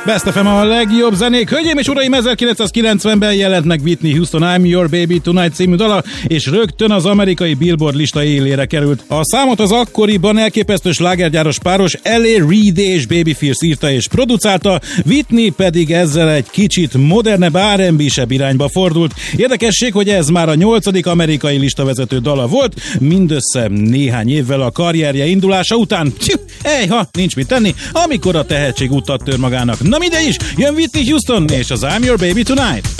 Best FM a legjobb zenék. Hölgyeim és uraim, 1990-ben jelent meg Whitney Houston I'm Your Baby Tonight című dala, és rögtön az amerikai Billboard lista élére került. A számot az akkoriban elképesztő slágergyáros páros L.A. Reid és Babyface írta és producálta, Whitney pedig ezzel egy kicsit modernebb, R&B-sebb irányba fordult. Érdekesség, hogy ez már a 8. amerikai listavezető dala volt, mindössze néhány évvel a karrierje indulása után. Nincs mit tenni, amikor a tehetség utat tör magának. Na mindegy is, jön Whitney Houston és az I'm Your Baby Tonight.